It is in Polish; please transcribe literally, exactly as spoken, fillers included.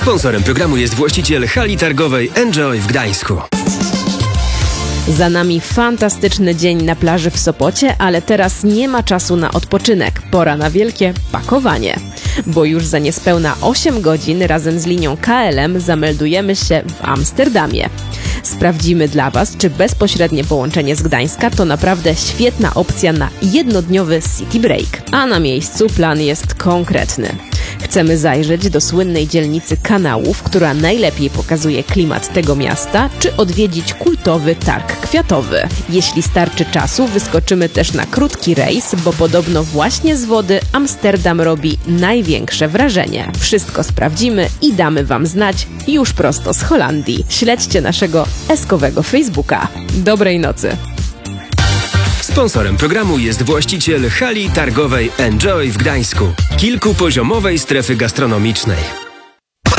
Sponsorem programu jest właściciel hali targowej Enjoy w Gdańsku. Za nami fantastyczny dzień na plaży w Sopocie, ale teraz nie ma czasu na odpoczynek. Pora na wielkie pakowanie. Bo już za niespełna osiem godzin razem z linią K L M zameldujemy się w Amsterdamie. Sprawdzimy dla Was, czy bezpośrednie połączenie z Gdańska to naprawdę świetna opcja na jednodniowy city break. A na miejscu plan jest konkretny. Chcemy zajrzeć do słynnej dzielnicy Kanałów, która najlepiej pokazuje klimat tego miasta, czy odwiedzić kultowy targ kwiatowy. Jeśli starczy czasu, wyskoczymy też na krótki rejs, bo podobno właśnie z wody Amsterdam robi największe wrażenie. Wszystko sprawdzimy i damy Wam znać już prosto z Holandii. Śledźcie naszego eskowego Facebooka. Dobrej nocy! Sponsorem programu jest właściciel hali targowej Enjoy w Gdańsku, kilkupoziomowej strefy gastronomicznej.